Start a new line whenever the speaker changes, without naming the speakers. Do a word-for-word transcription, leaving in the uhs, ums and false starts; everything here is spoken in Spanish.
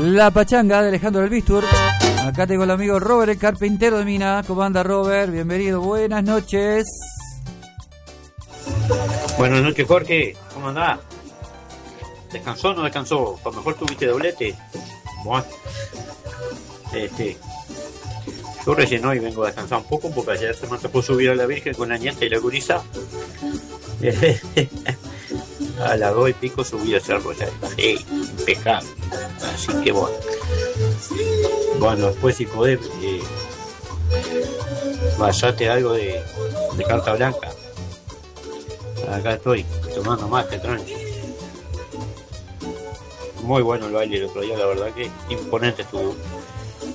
La Pachanga de Alejandro Albistur. Acá tengo al amigo Robert, el carpintero de Mina. ¿Cómo anda, Robert? Bienvenido, buenas noches.
Buenas noches, Jorge. ¿Cómo andás? ¿Descansó o no descansó? A lo mejor tuviste doblete. Bueno, este, yo recién hoy vengo a descansar un poco porque ayer se me tocó subir a la Virgen con la nieta y la gurisa. A las dos y pico subí a cerro, ya bajé impecable. Así que bueno. Bueno, después si podés, eh, vayate algo de, de carta blanca. Acá estoy, tomando mate, tranqui. Muy bueno el baile el otro día, la verdad que imponente estuvo.